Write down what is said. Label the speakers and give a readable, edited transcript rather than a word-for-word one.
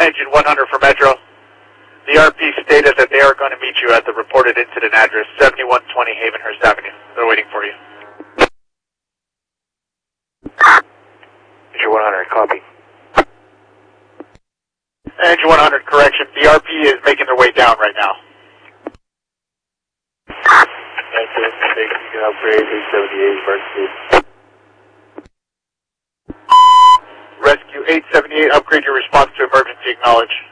Speaker 1: Engine 100 for Metro. The RP stated that they are going to meet you at the reported incident address, 7120 Havenhurst Avenue. They're waiting for you.
Speaker 2: Engine 100, copy.
Speaker 1: Engine 100, correction. The RP is making their way down right now.
Speaker 2: You can upgrade 878 emergency.
Speaker 1: Rescue 878, upgrade your response to emergency, acknowledge.